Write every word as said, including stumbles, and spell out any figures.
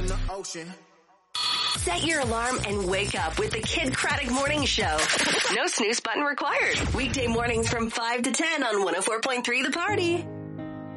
in the ocean. Set your alarm and wake up with the Kid Craddock Morning Show. No snooze button required. Weekday mornings from five to ten on one oh four point three The Party.